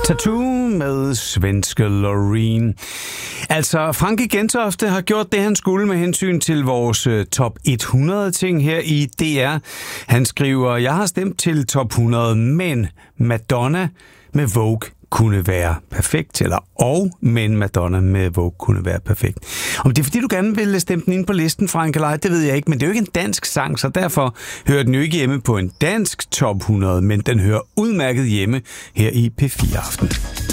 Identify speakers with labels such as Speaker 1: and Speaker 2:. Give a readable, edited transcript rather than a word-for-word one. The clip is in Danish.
Speaker 1: Tattoo med svenske Loreen. Altså, Frankie Gentofte har gjort det, han skulle med hensyn til vores top 100 ting her i DR. Han skriver, jeg har stemt til top 100, men Madonna med Vogue kunne være perfekt, men Madonna med Vogue kunne være perfekt. Om det er fordi, du gerne vil stemme den ind på listen, Frank, eller ej, det ved jeg ikke, men det er jo ikke en dansk sang, så derfor hører den jo ikke hjemme på en dansk top 100, men den hører udmærket hjemme her i P4 Aften.